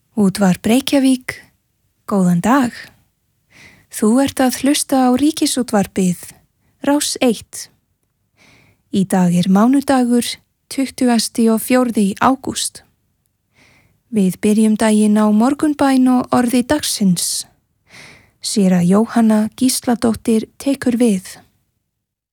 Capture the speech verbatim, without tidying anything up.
Útvarp Reykjavík, góðan dag. Þú ert að hlusta á Ríkisútvarpið, Rás eitt. Í dag er mánudagur, tuttugasti og fjórði ágúst. Við byrjum daginn á morgunbæn og orði dagsins. Séra Jóhanna Gísladóttir tekur við.